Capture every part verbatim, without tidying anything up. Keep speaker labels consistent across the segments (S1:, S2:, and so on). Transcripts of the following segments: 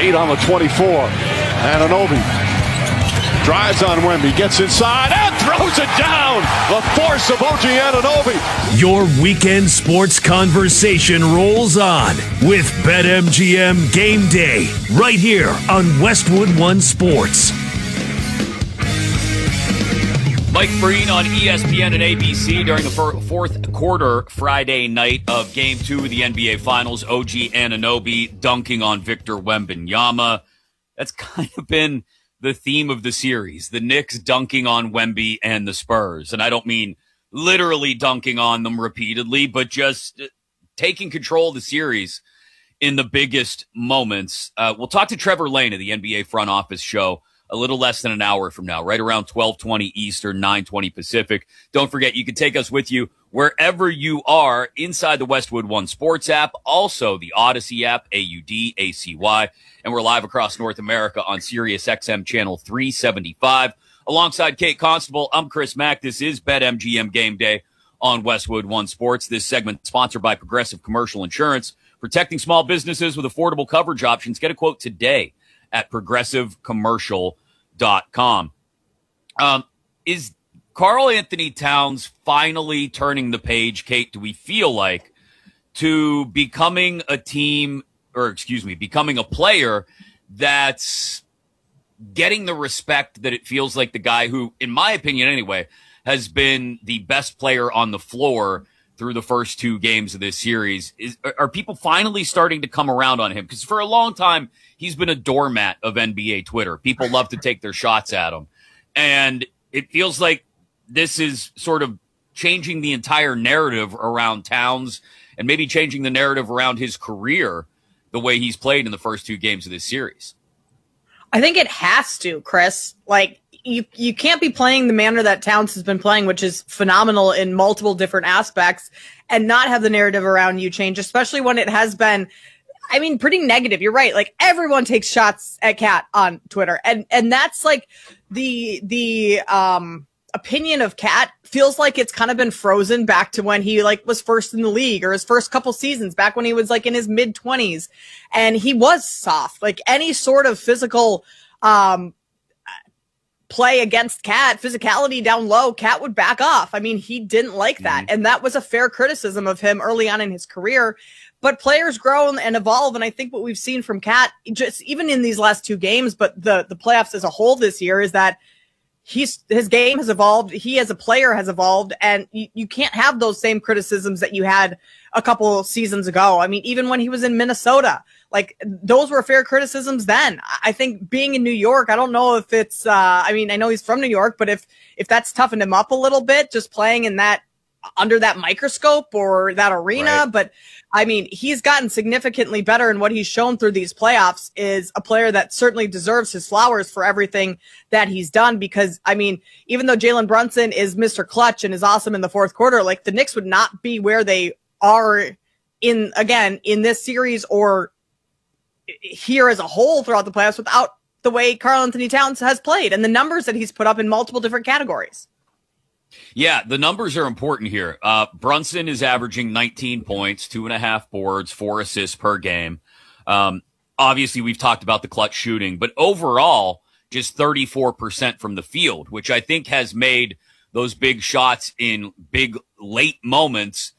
S1: Eight on the twenty-four. Anunoby drives on Wemby, gets inside, and throws it down. The force of O G Anunoby.
S2: Your weekend sports conversation rolls on with BetMGM Game Day, right here on Westwood One Sports.
S3: Mike Breen on E S P N and A B C during the fourth quarter Friday night of Game two of the N B A Finals. O G Anunoby dunking on Victor Wembanyama. That's kind of been the theme of the series, the Knicks dunking on Wemby and the Spurs. And I don't mean literally dunking on them repeatedly, but just taking control of the series in the biggest moments. Uh, we'll talk to Trevor Lane of the N B A Front Office Show a little less than an hour from now, right around twelve twenty Eastern, nine twenty Pacific. Don't forget, you can take us with you wherever you are inside the Westwood One Sports app, also the Odyssey app, A U D A C Y, and we're live across North America on Sirius X M channel three seventy-five. Alongside Kate Constable, I'm Chris Mack. This is BetMGM Game Day on Westwood One Sports. This segment sponsored by Progressive Commercial Insurance, protecting small businesses with affordable coverage options. Get a quote today at progressive commercial dot com. Um, is Karl Anthony Towns finally turning the page, Kate, do we feel like, to becoming a team, or excuse me, becoming a player that's getting the respect that it feels like the guy who, in my opinion anyway, has been the best player on the floor through the first two games of this series? Is, are people finally starting to come around on him? Because for a long time, he's been a doormat of N B A Twitter. People love to take their shots at him. And it feels like this is sort of changing the entire narrative around Towns and maybe changing the narrative around his career the way he's played in the first two games of this series.
S4: I think it has to, Chris. Like, you you can't be playing the manner that Towns has been playing, which is phenomenal in multiple different aspects, and not have the narrative around you change, especially when it has been, I mean, pretty negative. You're right. Like, everyone takes shots at Cat on Twitter. And and that's like the the um opinion of Cat feels like it's kind of been frozen back to when he like was first in the league, or his first couple seasons back when he was like in his mid twenties, and he was soft. Like, any sort of physical um play against Cat, physicality down low, Cat would back off. I mean, he didn't like that. Mm-hmm. And that was a fair criticism of him early on in his career. But players grow and evolve. And I think what we've seen from Cat, just even in these last two games, but the, the playoffs as a whole this year, is that he's, his game has evolved. He as a player has evolved. And you, you can't have those same criticisms that you had a couple seasons ago. I mean, even when he was in Minnesota, like, those were fair criticisms then. I think being in New York, I don't know if it's, uh, I mean, I know he's from New York, but if, if that's toughened him up a little bit, just playing in that, under that microscope or that arena. Right. But I mean, he's gotten significantly better, and what he's shown through these playoffs is a player that certainly deserves his flowers for everything that he's done. Because I mean, even though Jalen Brunson is Mister Clutch and is awesome in the fourth quarter, like, the Knicks would not be where they are in, again, in this series or here as a whole throughout the playoffs without the way Karl Anthony Towns has played and the numbers that he's put up in multiple different categories.
S3: Yeah, the numbers are important here. Uh, Brunson is averaging nineteen points, two and a half boards, four assists per game. Um, obviously, we've talked about the clutch shooting, but overall, just thirty-four percent from the field, which I think has made those big shots in big late moments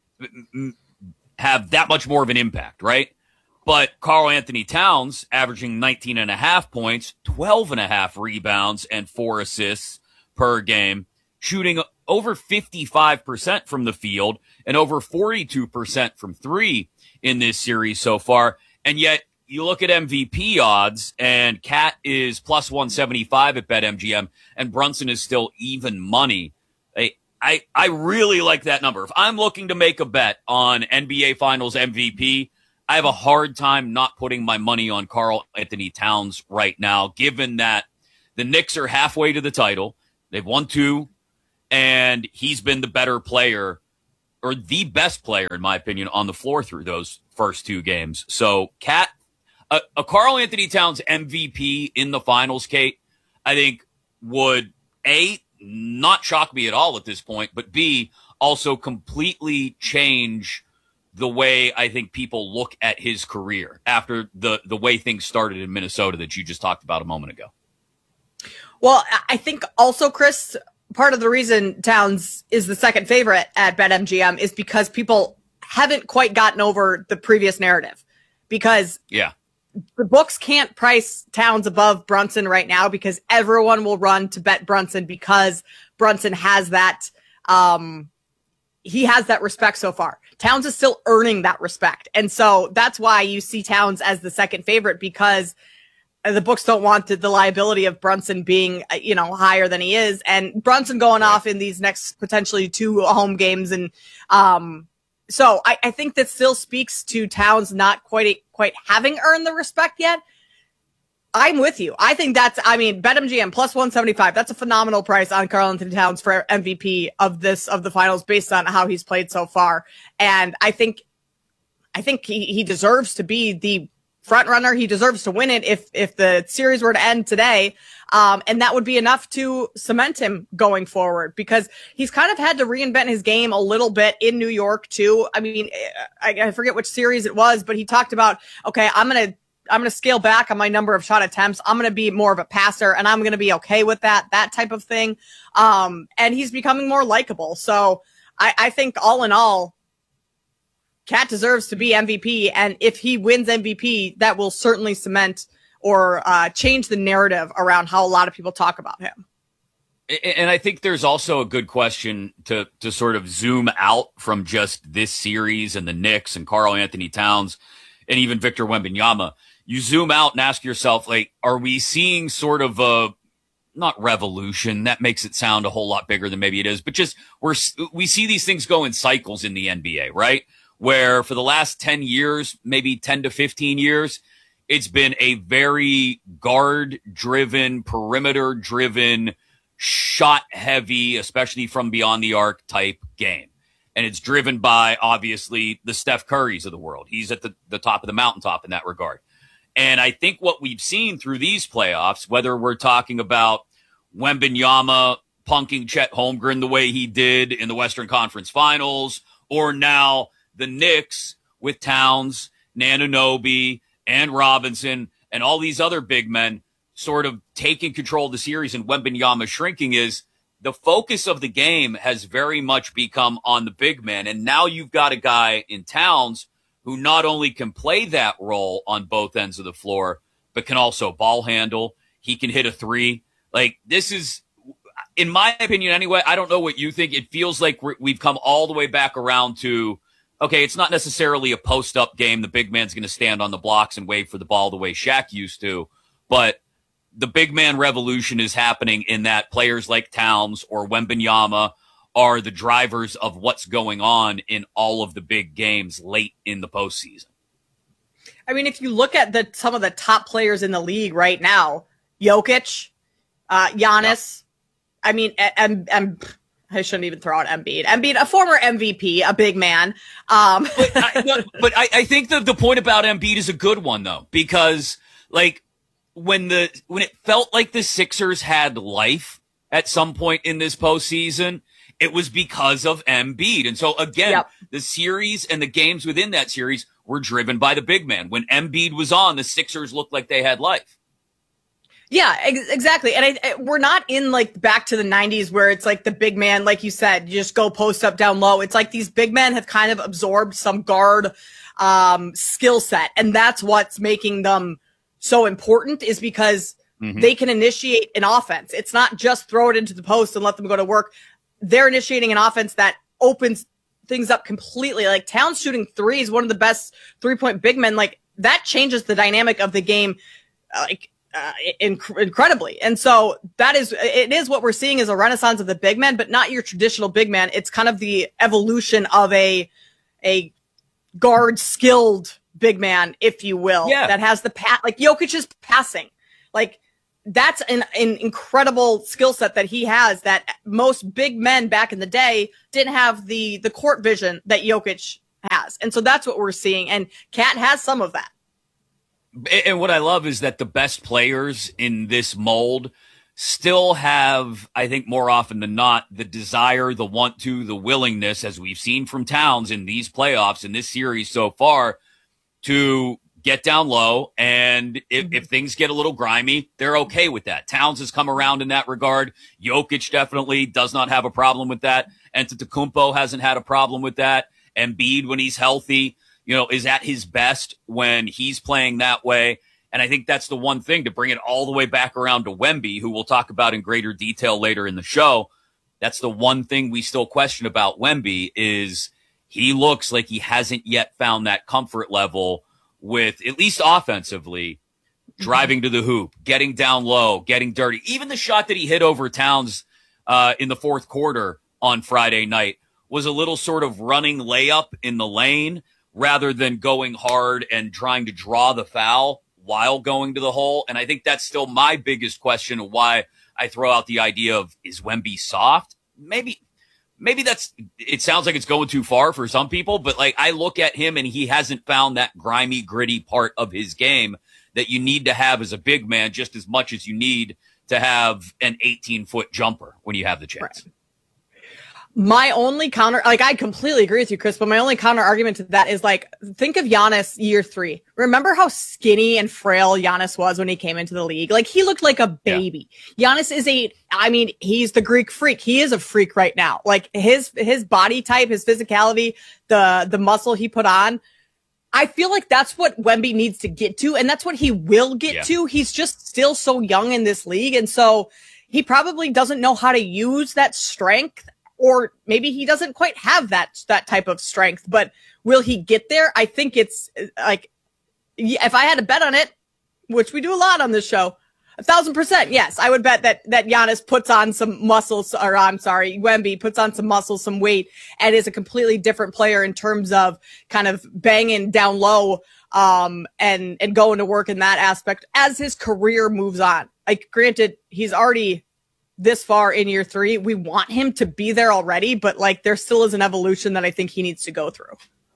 S3: have that much more of an impact, right? But Karl Anthony Towns averaging nineteen and a half points, twelve and a half rebounds, and four assists per game, shooting over fifty-five percent from the field and over forty-two percent from three in this series so far. And yet you look at M V P odds, and Cat is plus one seventy-five at BetMGM, and Brunson is still even money. I, I, I really like that number. If I'm looking to make a bet on N B A Finals M V P, I have a hard time not putting my money on Karl Anthony Towns right now, given that the Knicks are halfway to the title. They've won two, and he's been the better player, or the best player, in my opinion, on the floor through those first two games. So, Cat, a, a Karl Anthony Towns M V P in the finals, Kate, I think would, A, not shock me at all at this point, but B, also completely change the way I think people look at his career after the, the way things started in Minnesota that you just talked about a moment ago.
S4: Well, I think also, Chris, part of the reason Towns is the second favorite at BetMGM is because people haven't quite gotten over the previous narrative. Because
S3: yeah,
S4: the books can't price Towns above Brunson right now because everyone will run to bet Brunson because Brunson has that, um, he has that respect so far. Towns is still earning that respect. And so that's why you see Towns as the second favorite, because the books don't want the, the liability of Brunson being, you know, higher than he is. And Brunson going off in these next potentially two home games. And, um, so I, I think that still speaks to Towns not quite, quite having earned the respect yet. I'm with you. I think that's, I mean, BetMGM plus one seventy-five. That's a phenomenal price on Karl-Anthony Towns for M V P of this, of the finals based on how he's played so far. And I think, I think he, he deserves to be the front runner. He deserves to win it if, if the series were to end today. Um, and that would be enough to cement him going forward, because he's kind of had to reinvent his game a little bit in New York too. I mean, I, I forget which series it was, but he talked about, okay, I'm going to, I'm going to scale back on my number of shot attempts. I'm going to be more of a passer, and I'm going to be okay with that, that type of thing. Um, and he's becoming more likable. So I, I think all in all, Cat deserves to be M V P. And if he wins M V P, that will certainly cement or uh, change the narrative around how a lot of people talk about him.
S3: And I think there's also a good question to, to sort of zoom out from just this series and the Knicks and Karl-Anthony Towns and even Victor Wembanyama. You zoom out and ask yourself, like, are we seeing sort of a, not revolution, that makes it sound a whole lot bigger than maybe it is, but just we're, we see these things go in cycles in the N B A, right? Where for the last ten years, maybe ten to fifteen years, it's been a very guard driven, perimeter driven, shot heavy, especially from beyond the arc type game. And it's driven by, obviously, the Steph Currys of the world. He's at the, the top of the mountaintop in that regard. And I think what we've seen through these playoffs, whether we're talking about Wembanyama punking Chet Holmgren the way he did in the Western Conference Finals, or now the Knicks with Towns, Anunoby, and Robinson, and all these other big men sort of taking control of the series and Wembanyama shrinking, is the focus of the game has very much become on the big man. And now you've got a guy in Towns who not only can play that role on both ends of the floor, but can also ball handle. He can hit a three. Like, this is, in my opinion anyway, I don't know what you think. It feels like we're, we've come all the way back around to, okay, it's not necessarily a post-up game. The big man's going to stand on the blocks and wait for the ball the way Shaq used to. But the big man revolution is happening in that players like Towns or Wembanyama are the drivers of what's going on in all of the big games late in the postseason.
S4: I mean, if you look at the some of the top players in the league right now, Jokic, uh, Giannis, yeah. I mean, and, and I shouldn't even throw out Embiid. Embiid, a former M V P, a big man. Um,
S3: but I, no, but I, I think that the point about Embiid is a good one, though, because like when the when it felt like the Sixers had life at some point in this postseason, it was because of Embiid. And so, again, yep. the series and the games within that series were driven by the big man. When Embiid was on, the Sixers looked like they had life.
S4: Yeah, ex- exactly. And I, I, we're not in, like, back to the nineties where it's like the big man, like you said, you just go post up, down low. It's like these big men have kind of absorbed some guard um, skill set. And that's what's making them so important, is because mm-hmm. they can initiate an offense. It's not just throw it into the post and let them go to work. They're initiating an offense that opens things up completely. Like, Towns shooting threes, one of the best three-point big men. Like, that changes the dynamic of the game, uh, like, uh, inc- incredibly. And so that is, it is what we're seeing is a renaissance of the big man, but not your traditional big man. It's kind of the evolution of a, a guard skilled big man, if you will,
S3: yeah.
S4: that has the pat, like Jokic's passing. Like, that's an, an incredible skill set that he has that most big men back in the day didn't have the, the court vision that Jokic has. And so that's what we're seeing. And Cat has some of that.
S3: And what I love is that the best players in this mold still have, I think more often than not, the desire, the want to, the willingness, as we've seen from Towns in these playoffs, in this series so far, to get down low. And if, if things get a little grimy, they're okay with that. Towns has come around in that regard. Jokic definitely does not have a problem with that. Antetokounmpo hasn't had a problem with that. Embiid, when he's healthy, you know, is at his best when he's playing that way. And I think that's the one thing, to bring it all the way back around to Wemby, who we'll talk about in greater detail later in the show. That's the one thing we still question about Wemby, is he looks like he hasn't yet found that comfort level with, at least offensively, driving to the hoop, getting down low, getting dirty. Even the shot that he hit over Towns uh, in the fourth quarter on Friday night was a little sort of running layup in the lane rather than going hard and trying to draw the foul while going to the hole. And I think that's still my biggest question of why I throw out the idea of, is Wemby soft? Maybe, maybe that's, it sounds like it's going too far for some people, but like, I look at him and he hasn't found that grimy, gritty part of his game that you need to have as a big man, just as much as you need to have an eighteen foot jumper when you have the chance.
S4: Right. My only counter, like, I completely agree with you, Chris, but my only counter argument to that is, like, think of Giannis year three. Remember how skinny and frail Giannis was when he came into the league? Like, he looked like a baby. Yeah. Giannis is a, I mean, he's the Greek freak. He is a freak right now. Like, his, his body type, his physicality, the, the muscle he put on. I feel like that's what Wemby needs to get to, and that's what he will get yeah. to. He's just still so young in this league, and so he probably doesn't know how to use that strength. Or maybe he doesn't quite have that, that type of strength, but will he get there? I think it's like, if I had to bet on it, which we do a lot on this show, a thousand percent. Yes. I would bet that, that Giannis puts on some muscles, or I'm sorry, Wemby puts on some muscle, some weight, and is a completely different player in terms of kind of banging down low, um, and, and going to work in that aspect as his career moves on. Like, granted, he's already this far in year three. We want him to be there already, but like, there still is an evolution that I think he needs to go through.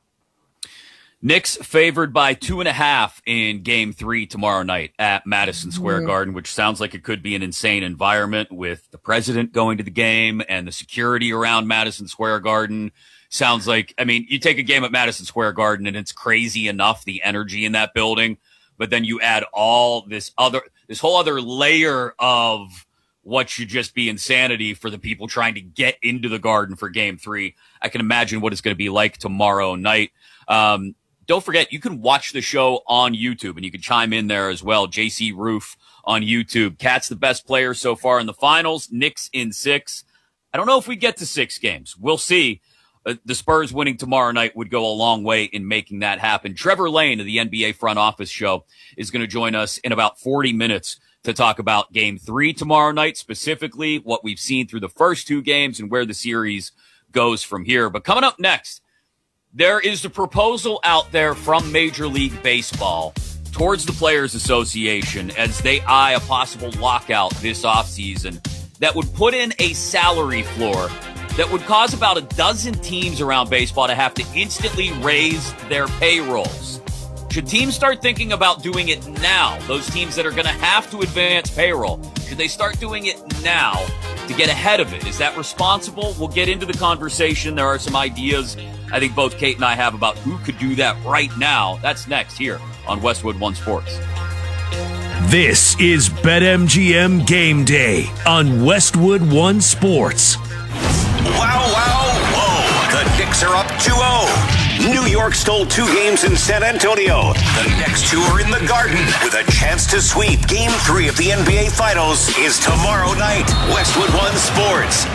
S3: Knicks favored by two and a half in game three tomorrow night at Madison Square mm. Garden, which sounds like it could be an insane environment with the president going to the game and the security around Madison Square Garden. Sounds like, I mean, you take a game at Madison Square Garden and it's crazy enough, the energy in that building, but then you add all this other, this whole other layer of what should just be insanity for the people trying to get into the Garden for game three. I can imagine what it's going to be like tomorrow night. Um, don't forget, you can watch the show on YouTube and you can chime in there as well. J C Roof on YouTube. Cat's the best player so far in the finals. Knicks in six. I don't know if we get to six games. We'll see. Uh, the Spurs winning tomorrow night would go a long way in making that happen. Trevor Lane of the N B A Front Office Show is going to join us in about forty minutes to talk about game three tomorrow night, specifically what we've seen through the first two games and where the series goes from here. But coming up next, there is a proposal out there from Major League Baseball towards the Players Association as they eye a possible lockout this offseason that would put in a salary floor that would cause about a dozen teams around baseball to have to instantly raise their payrolls. Should teams start thinking about doing it now? Those teams that are going to have to advance payroll, should they start doing it now to get ahead of it? Is that responsible? We'll get into the conversation. There are some ideas I think both Kate and I have about who could do that right now. That's next here on Westwood One Sports.
S2: This is BetMGM Game Day on Westwood One Sports.
S5: Wow, wow, whoa. The Knicks are up two oh. New York stole two games in San Antonio. The next two are in the Garden with a chance to sweep. Game three of the N B A Finals is tomorrow night. Westwood One Sports.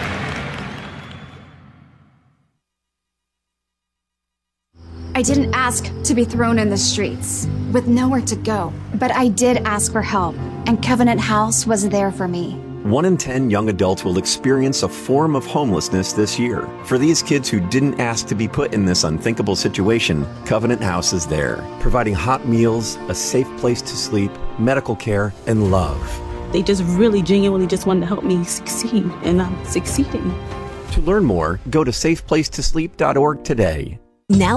S6: I didn't ask to be thrown in the streets with nowhere to go, but I did ask for help, and Covenant House was there for me.
S7: One in ten young adults will experience a form of homelessness this year. For these kids who didn't ask to be put in this unthinkable situation, Covenant House is there, providing hot meals, a safe place to sleep, medical care, and love.
S8: They just really genuinely just wanted to help me succeed, and I'm succeeding.
S7: To learn more, go to safe place to sleep dot org today.
S9: Now